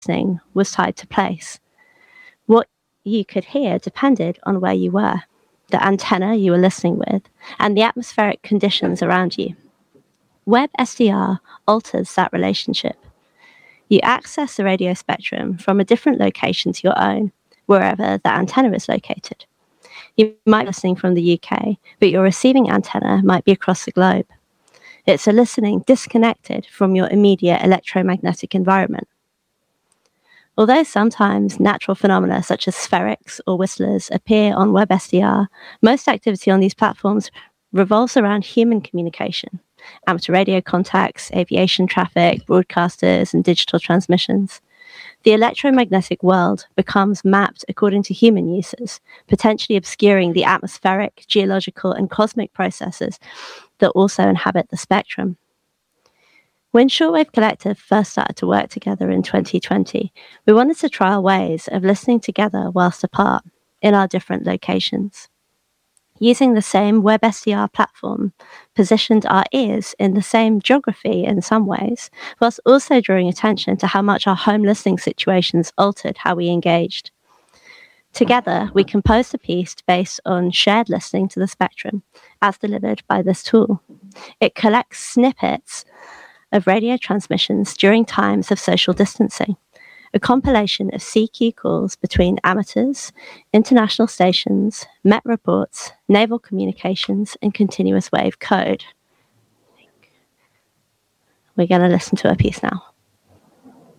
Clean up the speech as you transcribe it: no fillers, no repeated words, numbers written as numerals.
listening was tied to place. What you could hear depended on where you were, the antenna you were listening with, and the atmospheric conditions around you. WebSDR alters that relationship. You access the radio spectrum from a different location to your own, wherever the antenna is located. You might be listening from the UK, but your receiving antenna might be across the globe. It's a listening disconnected from your immediate electromagnetic environment. Although sometimes natural phenomena such as spherics or whistlers appear on WebSDR, most activity on these platforms revolves around human communication, amateur radio contacts, aviation traffic, broadcasters, and digital transmissions. The electromagnetic world becomes mapped according to human uses, potentially obscuring the atmospheric, geological, and cosmic processes that also inhabit the spectrum. When Shortwave Collective first started to work together in 2020, we wanted to trial ways of listening together whilst apart in our different locations. Using the same WebSDR platform positioned our ears in the same geography in some ways, whilst also drawing attention to how much our home listening situations altered how we engaged. Together, we composed a piece based on shared listening to the spectrum, as delivered by this tool. It collects snippets of radio transmissions during times of social distancing, a compilation of CQ calls between amateurs, international stations, Met reports, naval communications, and continuous wave code. We're going to listen to a piece now.